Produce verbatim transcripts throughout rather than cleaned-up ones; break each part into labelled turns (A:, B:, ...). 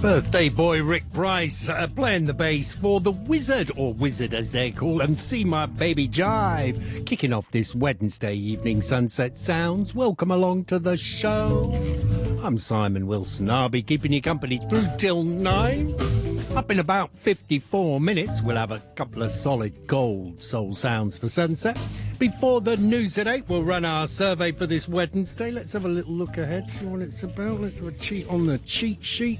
A: Birthday boy Rick Price uh, playing the bass for the Wizard, or Wizard as they call him, See My Baby Jive. Kicking off this Wednesday evening Sunset Sounds. Welcome along to the show. I'm Simon Wilson. I'll be keeping you company through till nine. Up in about fifty-four minutes, we'll have a couple of solid gold soul sounds for sunset. Before the news at eight, we'll run our survey for this Wednesday. Let's have a little look ahead, see what it's about. Let's have a cheat on the cheat sheet.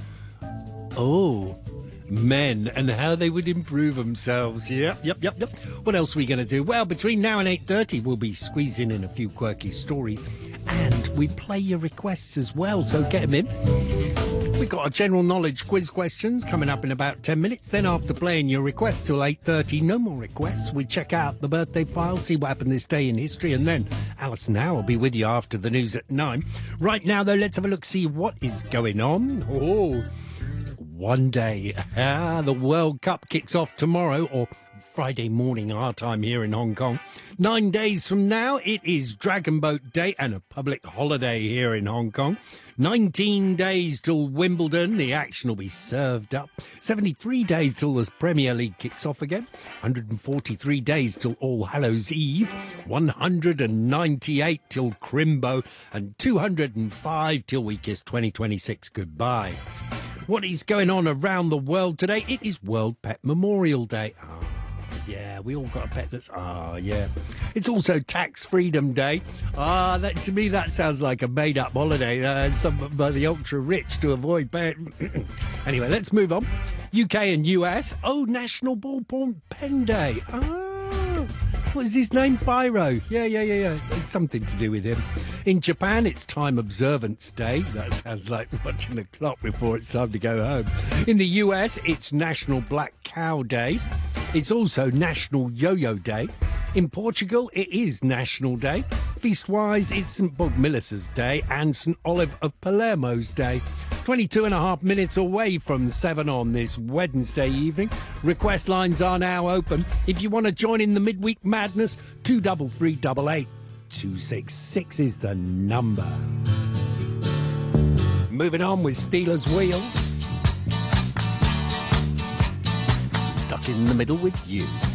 A: Oh, men and how they would improve themselves. Yep, yep, yep, yep. What else are we going to do? Well, between now and eight thirty, we'll be squeezing in a few quirky stories. And we play your requests as well, so get them in. We've got our general knowledge quiz questions coming up in about ten minutes. Then after playing your requests till eight thirty, no more requests. We check out the birthday file, see what happened this day in history, and then Alison Howe will be with you after the news at nine. Right now, though, let's have a look, see what is going on. Oh, one day. Ah, the World Cup kicks off tomorrow, or Friday morning our time here in Hong Kong. Nine days from now, it is Dragon Boat Day and a public holiday here in Hong Kong. nineteen days till Wimbledon, the action will be served up. seventy-three days till the Premier League kicks off again. one hundred forty-three days till All Hallows Eve. one hundred ninety-eight till Crimbo. And two hundred five till we kiss twenty twenty-six goodbye. What is going on around the world today? It is World Pet Memorial Day. Ah, yeah, we all got a pet that's... Ah, yeah. It's also Tax Freedom Day. Ah, that, to me, that sounds like a made-up holiday. Uh, some by the ultra-rich to avoid paying... Anyway, let's move on. U K and U S. Oh, National Ballpoint Pen Day. Ah. What is his name? Biro. Yeah, yeah, yeah, yeah. It's something to do with him. In Japan, it's Time Observance Day. That sounds like watching the clock before it's time to go home. In the U S, it's National Black Cow Day. It's also National Yo-Yo Day. In Portugal, it is National Day. Feast-wise, it's Saint Bogmilis's Day and Saint Olive of Palermo's Day. twenty-two and a half minutes away from seven on this Wednesday evening. Request lines are now open. If you want to join in the midweek madness, two three three eight eight two six six is the number. Moving on with Steelers Wheel. Stuck in the middle with you.